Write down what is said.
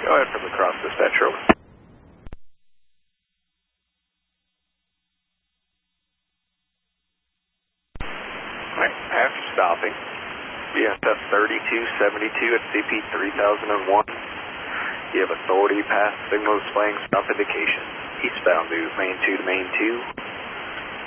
Go ahead from the cross dispatch room. Alright, after stopping, BSF 3272 at CP 3001. You have authority past signal displaying stop indication. Eastbound move main 2 to main 2.